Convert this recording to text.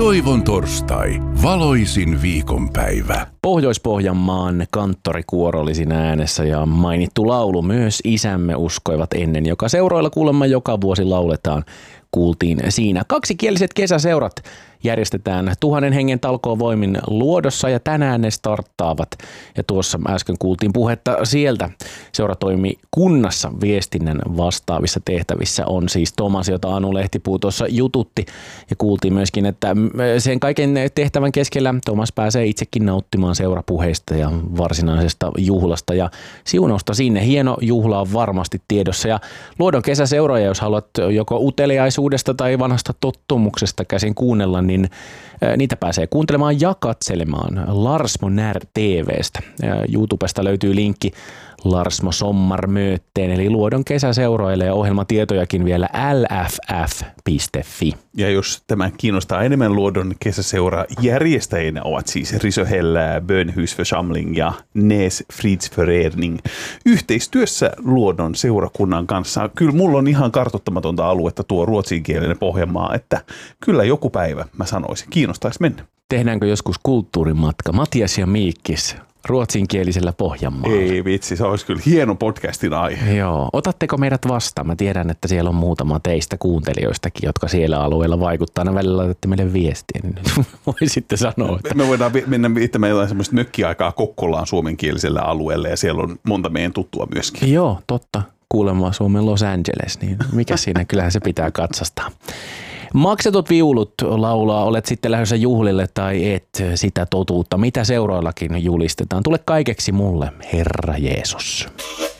Toivon torstai, valoisin viikonpäivä. Pohjois-Pohjanmaan kanttorikuoro oli siinä äänessä ja mainittu laulu myös Isämme uskoivat ennen, joka seuroilla kuulemma joka vuosi lauletaan. Kuultiin siinä. Kaksikieliset kesäseurat järjestetään 1000 hengen talkoovoimin Luodossa ja tänään ne starttaavat. Ja tuossa äsken kuultiin puhetta sieltä. Seuratoimi kunnassa viestinnän vastaavissa tehtävissä on siis Tomas, jota Anu Lehtipuu tuossa jututti. Ja kuultiin myöskin, että sen kaiken tehtävän keskellä Tomas pääsee itsekin nauttimaan seurapuheista ja varsinaisesta juhlasta ja siunausta sinne. Hieno juhla on varmasti tiedossa ja Luodon kesäseuroja, jos haluat joko uteliaisuudesta tai vanhasta tottumuksesta käsin kuunnella, niin niitä pääsee kuuntelemaan ja katselemaan Larsmo När TV:stä. YouTubesta löytyy linkki Larsmo Sommarmöötteen eli Luodon kesäseuroille ja ohjelmatietojakin vielä lff.fi. Ja jos tämä kiinnostaa enemmän, Luodon kesäseura järjestäjinä ovat siis Risöhällä Bönhusförsamling ja Näs Fridsförening yhteistyössä Luodon seurakunnan kanssa. Kyllä mulla on ihan kartoittamatonta aluetta tuo ruotsinkielinen Pohjanmaa, että kyllä joku päivä mä sanoisin, kiinnostaisi mennä. Tehdäänkö joskus kulttuurimatka Matias ja Miikkis ruotsinkielisellä Pohjanmaalla? Ei vitsi, se olisi kyllä hieno podcastin aihe. Joo. Otatteko meidät vastaan? Mä tiedän, että siellä on muutama teistä kuuntelijoistakin, jotka siellä alueella vaikuttaa. Aina välillä laitatte meille viestiä, niin voisitte sanoa. Että me voidaan mennä viittämään jotain semmoista mökkiaikaa Kokkolaan suomenkielisellä alueella ja siellä on monta meidän tuttua myöskin. Joo, totta. Kuulemma Suomen Los Angeles, niin mikä siinä? Kyllähän se pitää katsastaa. Maksetut viulut laulaa, olet sitten lähdössä juhlille tai et, sitä totuutta, mitä seuroillakin julistetaan. Tule kaikeksi mulle, Herra Jeesus.